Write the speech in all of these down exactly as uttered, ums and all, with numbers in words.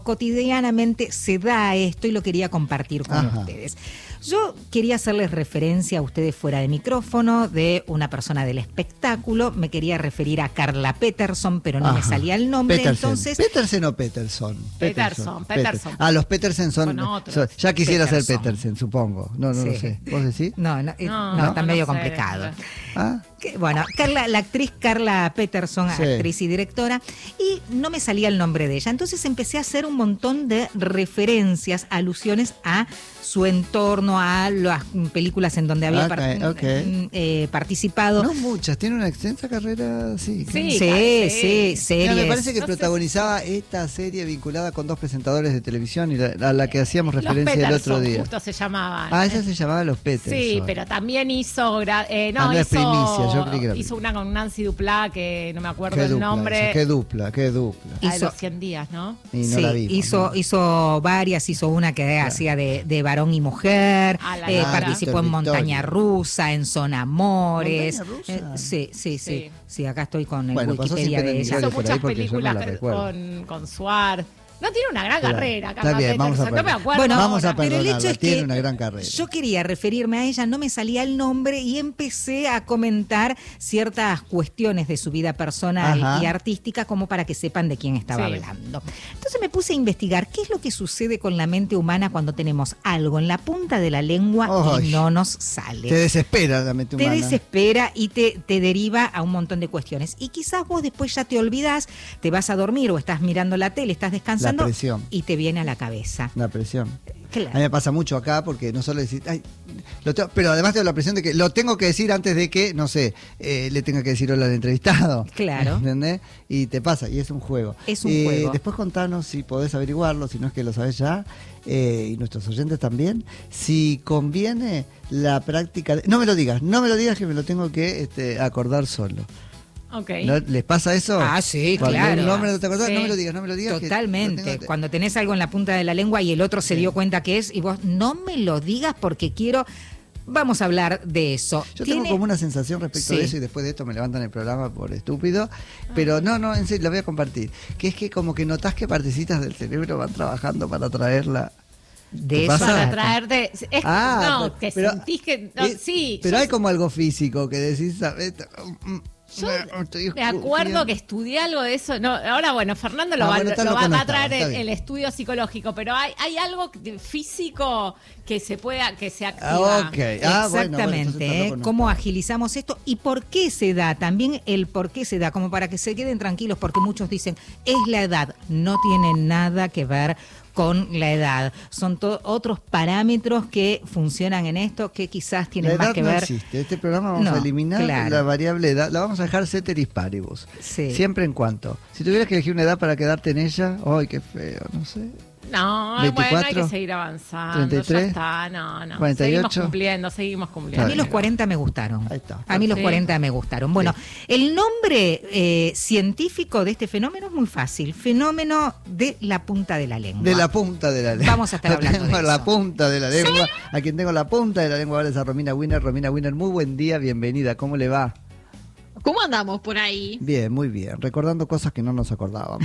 cotidianamente se da esto y lo quería compartir con Ajá. ustedes. Yo quería hacerles referencia a ustedes fuera de micrófono de una persona del espectáculo. Me quería referir a Carla Peterson, pero no Ajá. me salía el nombre. Petersen. Entonces, ¿Petersen o Peterson? Peterson, Peterson. Ah, los Petersen son... Son otros. son- ya quisiera Peterson. ser Petersen, supongo. No, no lo Sí. sé. ¿Vos decís? no, no, eh, No, no, no, está no medio sé. complicado. ¿Ah? Que, bueno, Carla, la actriz Carla Peterson, Sí. actriz y directora, y no me salía el nombre de ella. Entonces empecé a hacer un montón de referencias, alusiones a su entorno, a las películas en donde había Ok, par- ok. eh, participado. No muchas, tiene una extensa carrera, sí. Sí, Sí, sí. sí, Mira, series. me parece que No sé protagonizaba esta serie vinculada con dos presentadores de televisión y la- a la que hacíamos Los referencia el Peterson, otro día. justo se llamaban. Ah, esa se llamaba Los Peterson. Sí, pero también hizo, gra- eh, no, Ah, no es hizo, primicia, yo creí que era hizo primicia. una con Nancy Duplá, que no me acuerdo Qué el dupla nombre. esa, qué dupla, qué dupla. La de Hizo- los cien días, ¿no? Y no Sí, la vimos. hizo, ¿no? hizo varias, hizo una que hacía de, de varón y mujer, Ah, la eh, Victoria. participó en Victoria. Montaña Rusa, en Son Amores. ¿Montaña Rusa? Eh, sí, sí, sí, sí, Sí. acá estoy con el Bueno, pasó Wikipedia siempre en de mi ella. radio Hizo por ahí muchas porque yo no películas la recuerdo. con, con Suar. No tiene una gran Claro. carrera, Está Carla bien, vamos a Peterson, no me perdonar. acuerdo. Bueno, Vamos a ahora. pero el hecho perdonarla, es tiene que una gran carrera. yo quería referirme a ella, no me salía el nombre y empecé a comentar ciertas cuestiones de su vida personal Ajá. y artística como para que sepan de quién estaba Sí. hablando. Entonces me puse a investigar qué es lo que sucede con la mente humana cuando tenemos algo en la punta de la lengua Ay. y no nos sale. Te desespera la mente Te humana. desespera y te, te deriva a un montón de cuestiones. Y quizás vos después ya te olvidás, te vas a dormir o estás mirando la tele, estás descansando La presión. y te viene a la cabeza. La presión. Claro. A mí me pasa mucho acá porque no solo decir, ay, lo tengo- pero además tengo la presión de que lo tengo que decir antes de que, no sé, eh, le tenga que decir hola al entrevistado. Claro. ¿Entendés? Y te pasa, y es un juego. Es un Eh, juego. Después contanos si podés averiguarlo, si no es que lo sabés ya, eh, y nuestros oyentes también, si conviene la práctica. de- No me lo digas, no me lo digas que me lo tengo que este, acordar solo. Ok. ¿No? ¿Les pasa eso? Ah, sí, Cuando claro. un nombre no te acordás, Sí. no me lo digas, no me lo digas. que lo Totalmente. tengo que- Cuando tenés algo en la punta de la lengua y el otro se Sí. dio cuenta que es, y vos no me lo digas porque quiero. Vamos a hablar de eso. Yo Tiene- tengo como una sensación respecto Sí. de eso y después de esto me levantan el programa por estúpido, pero no, no, en serio, la voy a compartir. Que es que como que notás que partecitas del cerebro van trabajando para traerla. de ¿Qué eso pasa? Para trata. traerte. Es, Ah, no, pero- que pero- sentís que. No, Eh, sí. Pero yo hay como algo físico que decís, ¿sabes? Mm, Yo me- estoy me acuerdo escupiendo. que estudié algo de eso. No, ahora, bueno, Fernando lo Ah, va, bueno, está lo loco, va- no va a estaba, traer está el, bien. el estudio psicológico, pero hay, hay algo de- físico que se pueda, que se activa. Ah, ok. Ah, bueno, bueno, Exactamente, entonces está ¿eh? loco, no Cómo estaba. agilizamos esto y por qué se da, también el por qué se da, como para que se queden tranquilos, porque muchos dicen, es la edad, no tiene nada que ver con la edad, son to- otros parámetros que funcionan en esto que quizás La tienen edad más que no ver. existe. Este programa vamos No, a eliminar claro. la variable edad. La vamos a dejar ceteris paribus. Sí. Siempre en cuanto. Si tuvieras que elegir una edad para quedarte en ella, ¡ay, qué feo! No sé. No, bueno, hay veinticuatro, que seguir avanzando. treinta y tres, ya está, no, no. cuarenta y ocho. Seguimos cumpliendo, seguimos A cumpliendo. mí los cuarenta me gustaron. Ahí está. A mí los Sí. cuarenta me gustaron. Bueno, el nombre eh, científico de este fenómeno es muy fácil. Fenómeno de la punta de la lengua. De la punta de la lengua. Vamos a estar hablando Tengo de la eso. punta de la lengua. A quien tengo la punta de la lengua ahora es a Romina Winner. Romina Winner, muy buen día, bienvenida. ¿Cómo le va? ¿Cómo andamos por ahí? Bien, muy bien. Recordando cosas que no nos acordábamos.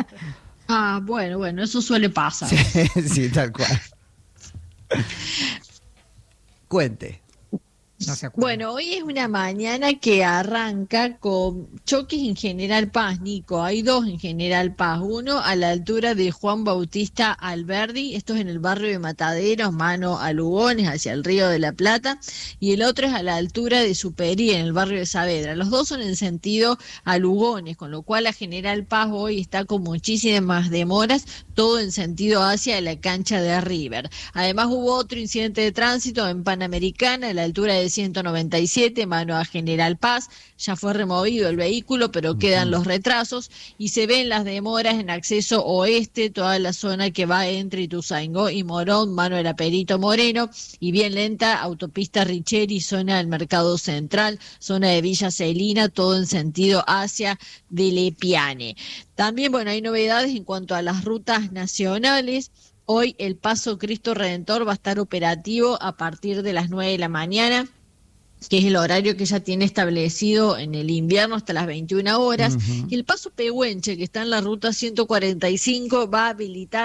Ah, bueno, bueno, eso suele pasar. Sí, sí, tal cual. Cuente. No se acuerda. Bueno, hoy es una mañana que arranca con choques en General Paz, Nico. Hay dos en General Paz. Uno a la altura de Juan Bautista Alberdi, esto es en el barrio de Mataderos, mano a Lugones, hacia el Río de la Plata. Y el otro es a la altura de Superí, en el barrio de Saavedra. Los dos son en sentido a Lugones, con lo cual la General Paz hoy está con muchísimas demoras, todo en sentido hacia la cancha de River. Además hubo otro incidente de tránsito en Panamericana, a la altura de ciento noventa y siete, mano a General Paz. Ya fue removido el vehículo, pero quedan los retrasos y se ven las demoras en acceso oeste, toda la zona que va entre Ituzaingó y Morón, mano de Perito Moreno, y bien lenta autopista Richeri, zona del Mercado Central, zona de Villa Celina, todo en sentido hacia de Lepiane. También, bueno, hay novedades en cuanto a las rutas nacionales. Hoy el Paso Cristo Redentor va a estar operativo a partir de las nueve de la mañana. que es el horario que ella tiene establecido en el invierno hasta las veintiuna horas, uh-huh. y el paso Pehuenche, que está en la ruta ciento cuarenta y cinco, va a habilitar